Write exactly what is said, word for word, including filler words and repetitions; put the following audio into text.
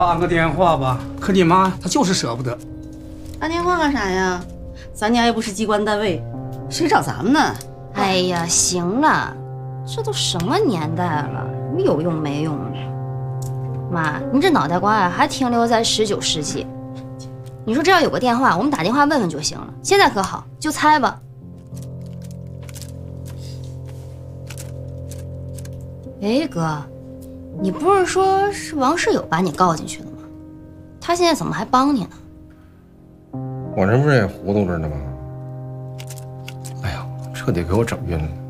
打个电话吧，可你妈她就是舍不得。 打电话干啥呀？咱家又不是机关单位，谁找咱们呢？ 哎呀，行了，这都什么年代了，有用没用的？妈，你这脑袋瓜呀还停留在十九世纪。你说这要有个电话，我们打电话问问就行了。现在可好，就猜吧。哎，哥，你不是说是王世友把你告进去的吗？他现在怎么还帮你呢？ 我这不是也糊涂着呢吗？哎呀，彻底给我整晕了。